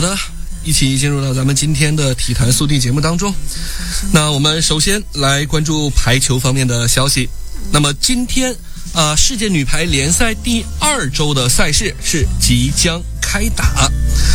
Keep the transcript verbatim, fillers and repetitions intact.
的，一起进入到咱们今天的体坛速递节目当中。那我们首先来关注排球方面的消息。那么今天啊、呃，世界女排联赛第二周的赛事是即将开打。